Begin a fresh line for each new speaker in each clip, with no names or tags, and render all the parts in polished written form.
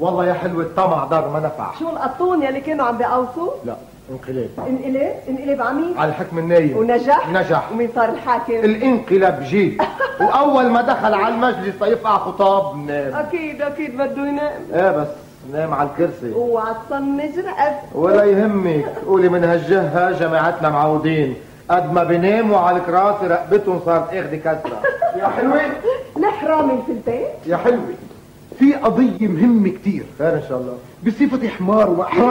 والله يا حلوة الطمع ضر ما نفع.
شو القطون يلي كانوا عم بيقوصوا؟
لا انقلاب.
انقلاب عميل؟
على الحكم النايم.
ونجح؟
نجح.
ومين صار الحاكم؟
الانقلاب جي. واول ما دخل على المجلس ليقع خطاب نام.
اكيد بده ينام.
ايه بس نام على الكرسي.
اوعى تصنج رقبته.
ولا يهمك، قولي من هالجهة جماعتنا معودين قد ما بيناموا على الكراسي رقبتهم صارت اخذ كسرة.
يا حلوة
نحرامي في البيت.
يا حلوة، في قضية مهمة كتير.
خير ان شاء الله.
بصفتي حمار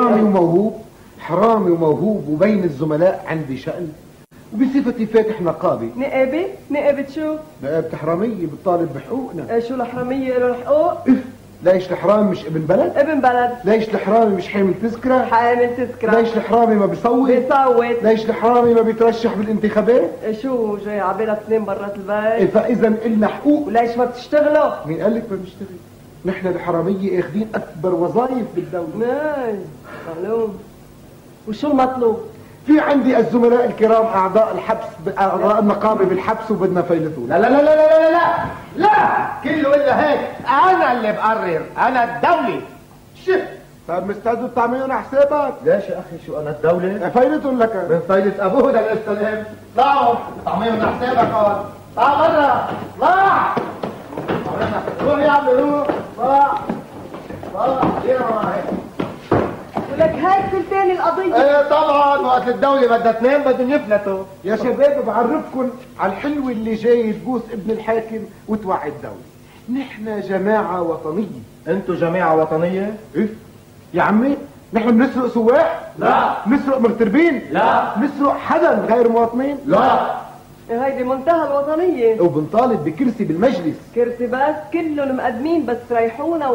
حرامي وموهوب وبين الزملاء عندي شأن، وبصفتي فاتح نقابة.
نقابة شو؟
نقابة حرامية بتطالب بحقوقنا.
شو الحرامية له حقوق؟
ليش الحرامي مش ابن بلد؟
ابن بلد.
ليش الحرامي مش حامل تذكرة؟
حامل تذكرة.
ليش الحرامي ما بيصوت؟ ليش الحرامي ما بيترشح بالانتخابات؟
شو جاي عبالك تنام برات البيت؟
فإذا إلنا حقوق.
وليش ما بتشتغلوا؟
مين قال لك ما بنشتغل؟ نحن الحرامية اخذين أكبر وظائف بالدولة.
معلوم. وشو المطلوب؟
في عندي الزملاء الكرام أعضاء النقابة بالحبس وبدنا فيلتون.
لا لا لا لا لا لا لا كله إلا هيك. أنا اللي بقرر، أنا الدولة.
صار مستعدوا تعملون حسابك.
ليش يا أخي شو أنا الدولة؟
فيلتون لك.
من فايدة أبوه ده الاستلام. طلعوا تعملون حسابك هون. طلع برا. طلع. روح يا عمي روح. طلع.
ولك هاي فلتاني القضية.
ايه طبعا وقت الدولة بدها تنام بدهم يفلتوا.
يا شباب بعرفكم على الحلوة اللي جاي تبوس ابن الحاكم وتوعي الدولة. نحن جماعة وطنية.
انتوا جماعة وطنية؟
ايه يا عمي، نحن بنسرق سواح؟
لا.
نسرق مغتربين؟
لا.
نسرق حدا غير مواطنين؟
لا.
هيدي منتهى الوطنية.
وبنطالب بكرسي بالمجلس.
كرسي بس؟ كلهم مقدمين بس ريحونا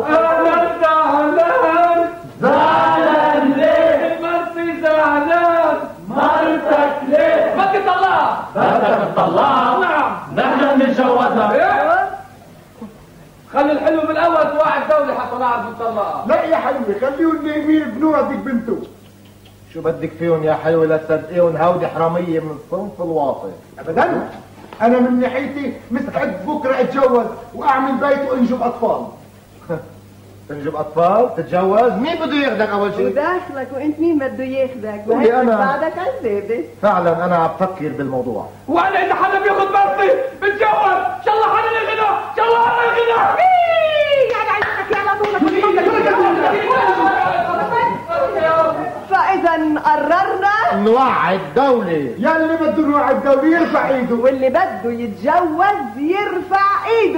زعلان ليه؟ مرتي زعلان. مرتك ليه؟ بدك تطلعها. بدك تطلعها؟ نعم. نحن بنتجوزها. خلي الحلو بالاول توعي الدولة حتى نعرف نطلعها.
لا يا حلوة، خليهم نايمين بنوع ديك بنته.
شو بدك فيهم يا حلوة لتصدقيهم هودي حرامية من الصنف الواطي؟
ابدا، انا من ناحيتي مستعد بكره اتجوز واعمل بيت وانجب اطفال.
تنجب اطفال؟ تتجوز؟ مين بده ياخذك اول شيء؟
وداخلك وانت مين بده ياخذك؟
قولي
وهيك
أنا.
بعدك عزابة.
فعلا انا عم بفكر بالموضوع.
وانا اذا حدا بياخذ مرتي بتجوز. ان شاء الله حدا ياخذها. ان شاء الله حدا ياخذها.
يعني عايزك يلا طولك. فاذا قررنا
نوعي الدولة.
يلي بده نوعي الدولة يرفع ايده،
واللي بده يتجوز يرفع ايده.